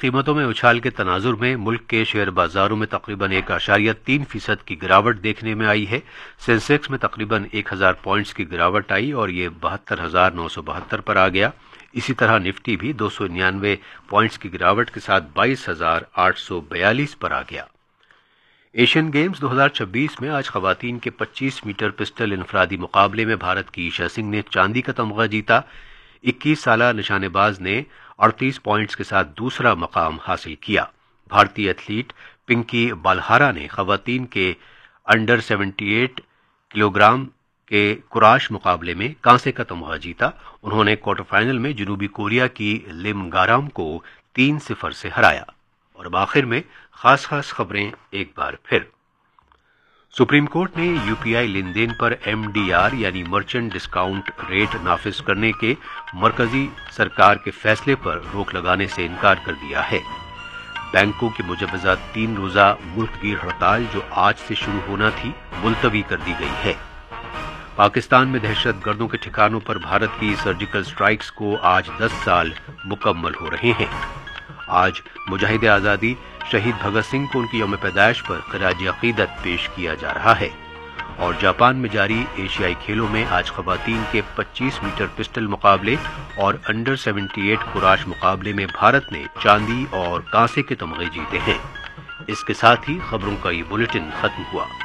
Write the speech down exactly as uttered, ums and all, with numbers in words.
قیمتوں میں اچھال کے تناظر میں ملک کے شیئر بازاروں میں تقریباً ایک اشاریہ تین فیصد کی گراوٹ دیکھنے میں آئی ہے۔ سینسیکس میں تقریباً ایک ہزار پوائنٹس کی گراوٹ آئی اور یہ بہتر ہزار نو سو بہتر پر آ گیا۔ اسی طرح نفٹی بھی دو سو ننانوے پوائنٹس کی گراوٹ کے ساتھ بائیس ہزار آٹھ سو بیالیس پر آ گیا۔ ایشین گیمز دو ہزار چھبیس میں آج خواتین کے پچیس میٹر پسٹل انفرادی مقابلے میں بھارت کی ایشا سنگھ نے چاندی کا تمغہ جیتا۔ اکیس سالہ نشانے باز نے اڑتیس پوائنٹس کے ساتھ دوسرا مقام حاصل کیا۔ بھارتی ایتھلیٹ پنکی بالہارا نے خواتین کے under seventy eight kilo gram کے کراش مقابلے میں کانسے کا تمغہ جیتا۔ انہوں نے کوارٹر فائنل میں جنوبی کوریا کی لم گارام کو تین صفر سے ہرایا۔ اور آخر میں خاص خاص خبریں ایک بار پھر۔ سپریم کورٹ نے یو پی آئی لین دین پر ایم ڈی آر یعنی مرچنٹ ڈسکاؤنٹ ریٹ نافذ کرنے کے مرکزی سرکار کے فیصلے پر روک لگانے سے انکار کر دیا ہے۔ بینکوں کی مجوزہ تین روزہ ملک گیر ہڑتال جو آج سے شروع ہونا تھی ملتوی کر دی گئی ہے۔ پاکستان میں دہشت گردوں کے ٹھکانوں پر بھارت کی سرجیکل سٹرائکس کو آج دس سال مکمل ہو رہے ہیں۔ آج مجاہد آزادی شہید بھگت سنگھ کو ان کی یوم پیدائش پر خراج عقیدت پیش کیا جا رہا ہے۔ اور جاپان میں جاری ایشیائی کھیلوں میں آج خواتین کے پچیس میٹر پسٹل مقابلے اور انڈر سیونٹی ایٹ کراش مقابلے میں بھارت نے چاندی اور کانسے کے تمغے جیتے ہیں۔ اس کے ساتھ ہی خبروں کا یہ بلیٹن ختم ہوا۔